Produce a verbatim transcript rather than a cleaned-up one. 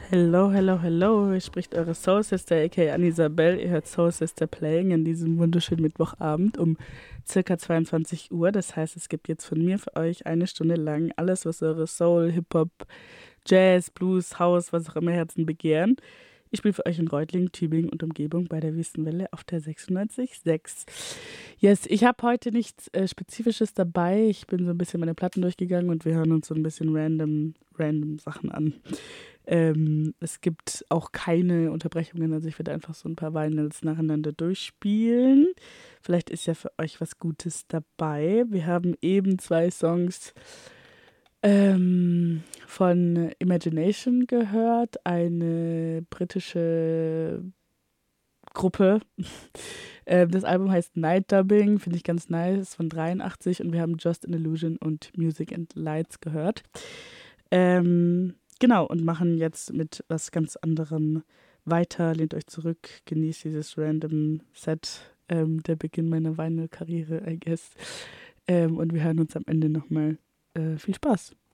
Hello, hello, hello. Hier spricht eure Soul Sister, aka Anne-Isabel. Ihr hört Soul Sister Playing an diesem wunderschönen Mittwochabend um circa zweiundzwanzig Uhr. Das heißt, es gibt jetzt von mir für euch eine Stunde lang alles, was eure Soul, Hip-Hop, Jazz, Blues, House, was auch immer Herzen begehren. Ich spiele für euch in Reutlingen, Tübingen und Umgebung bei der Wüstenwelle auf der sechsundneunzig Komma sechs. Yes, ich habe heute nichts äh, Spezifisches dabei. Ich bin so ein bisschen meine Platten durchgegangen und wir hören uns so ein bisschen random, random Sachen an. Ähm, es gibt auch keine Unterbrechungen, also ich werde einfach so ein paar Vinyls nacheinander durchspielen. Vielleicht ist ja für euch was Gutes dabei. Wir haben eben zwei Songs ähm, von Imagination gehört, eine britische Gruppe. Ähm, das Album heißt Night Dubbing, finde ich ganz nice, ist von dreiundachtzig und wir haben Just an Illusion und Music and Lights gehört. Ähm, genau, und machen jetzt mit was ganz anderem weiter. Lehnt euch zurück, genießt dieses random Set, ähm, der Beginn meiner Vinyl-Karriere, I guess. Ähm, und wir hören uns am Ende nochmal. Äh, viel Spaß!